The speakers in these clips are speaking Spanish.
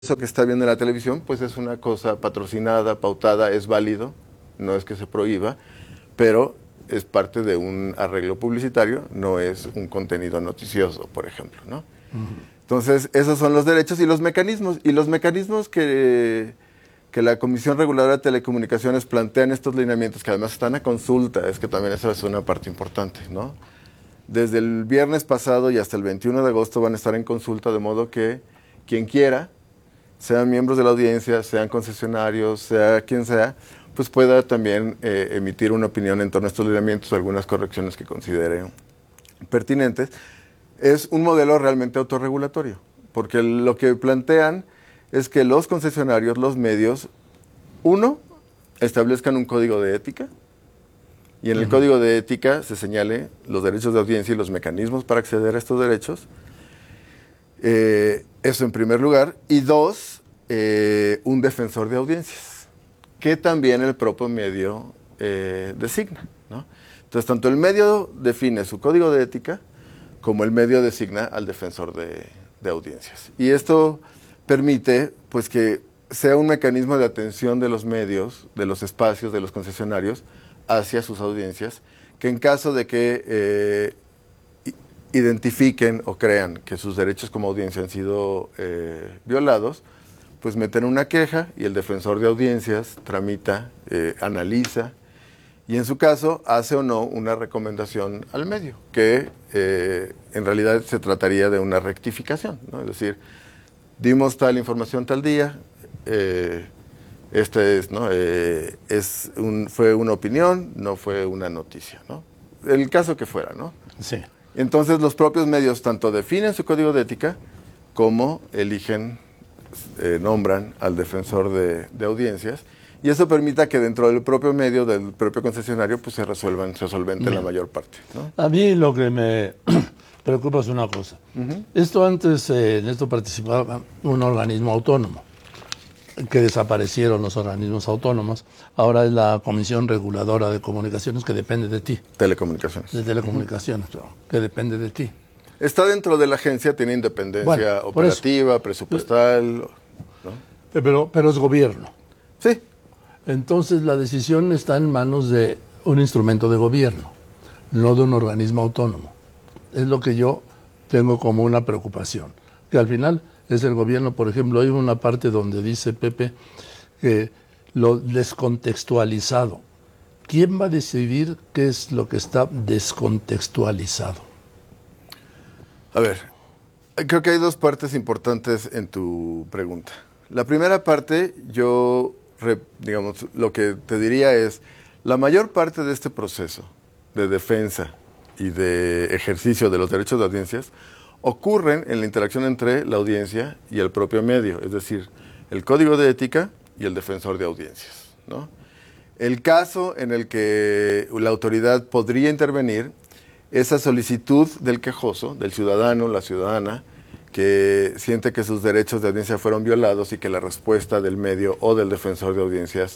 Eso que está viendo en la televisión, pues es una cosa patrocinada, pautada, es válido, no es que se prohíba, pero es parte de un arreglo publicitario, no es un contenido noticioso, por ejemplo, ¿no? Entonces, esos son los derechos y los mecanismos. Y los mecanismos que la Comisión Reguladora de Telecomunicaciones plantea en estos lineamientos, que además están a consulta, es que también esa es una parte importante, ¿no? Desde el viernes pasado y hasta el 21 de agosto van a estar en consulta, de modo que quien quiera, sean miembros de la audiencia, sean concesionarios, sea quien sea, pues pueda también emitir una opinión en torno a estos lineamientos, algunas correcciones que considere pertinentes. Es un modelo realmente autorregulatorio, porque lo que plantean es que los concesionarios, los medios, uno, establezcan un código de ética, y en el código de ética se señale los derechos de audiencia y los mecanismos para acceder a estos derechos. Eso en primer lugar. Y dos, un defensor de audiencias, que también el propio medio designa, ¿no? Entonces, tanto el medio define su código de ética, como el medio designa al defensor de audiencias. Y esto permite, pues, que sea un mecanismo de atención de los medios, de los espacios, de los concesionarios, hacia sus audiencias, que en caso de que identifiquen o crean que sus derechos como audiencia han sido violados, pues meten una queja y el defensor de audiencias tramita, analiza y en su caso hace o no una recomendación al medio, que en realidad se trataría de una rectificación, ¿no? Es decir, dimos tal información tal día, ¿no? Fue una opinión, no fue una noticia, ¿no? El caso que fuera, ¿no? Sí. Entonces los propios medios tanto definen su código de ética como eligen, nombran al defensor de audiencias, y eso permita que dentro del propio medio, del propio concesionario, pues se solvente la mayor parte, ¿no? A mí lo que me preocupa es una cosa. Esto antes, en esto participaba un organismo autónomo, que desaparecieron los organismos autónomos. Ahora es la Comisión Reguladora de Comunicaciones, que depende de ti. Telecomunicaciones. De telecomunicaciones, que depende de ti. Está dentro de la agencia, tiene independencia operativa, presupuestal, ¿no? Pero es gobierno. Sí. Entonces la decisión está en manos de un instrumento de gobierno, no de un organismo autónomo. Es lo que yo tengo como una preocupación, que al final es el gobierno. Por ejemplo, hay una parte donde dice Pepe que lo descontextualizado. ¿Quién va a decidir qué es lo que está descontextualizado? A ver, creo que hay dos partes importantes en tu pregunta. La primera parte, digamos, lo que te diría es, la mayor parte de este proceso de defensa y de ejercicio de los derechos de audiencias ocurren en la interacción entre la audiencia y el propio medio, es decir, el código de ética y el defensor de audiencias, ¿no? El caso en el que la autoridad podría intervenir es a solicitud del quejoso, del ciudadano, la ciudadana, que siente que sus derechos de audiencia fueron violados y que la respuesta del medio o del defensor de audiencias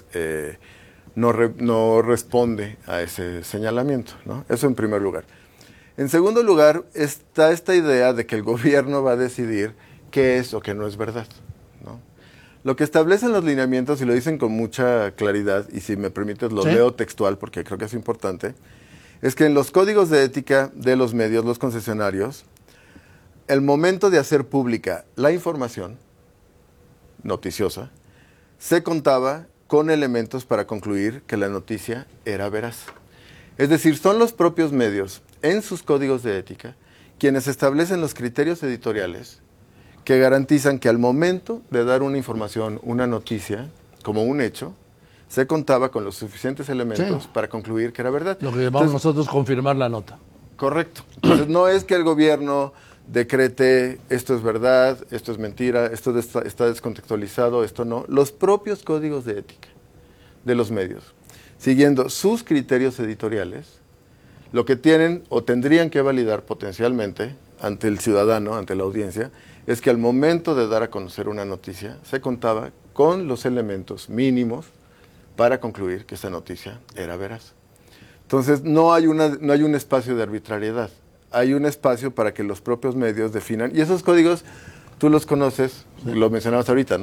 no responde a ese señalamiento, ¿no? Eso en primer lugar. En segundo lugar, está esta idea de que el gobierno va a decidir qué es o qué no es verdad, ¿no? Lo que establecen los lineamientos, y lo dicen con mucha claridad, y si me permites lo leo textual porque creo que es importante, es que en los códigos de ética de los medios, los concesionarios, el momento de hacer pública la información noticiosa se contaba con elementos para concluir que la noticia era veraz. Es decir, son los propios medios, en sus códigos de ética, quienes establecen los criterios editoriales que garantizan que al momento de dar una información, una noticia, como un hecho, se contaba con los suficientes elementos para concluir que era verdad. Lo que llamamos nosotros confirmar la nota. Correcto. Entonces, no es que el gobierno decrete esto es verdad, esto es mentira, esto está descontextualizado, esto no. Los propios códigos de ética de los medios, siguiendo sus criterios editoriales, lo que tienen o tendrían que validar potencialmente ante el ciudadano, ante la audiencia, es que al momento de dar a conocer una noticia, se contaba con los elementos mínimos para concluir que esa noticia era veraz. Entonces, no hay un espacio de arbitrariedad, hay un espacio para que los propios medios definan, y esos códigos Tú los conoces, lo mencionabas ahorita, ¿no?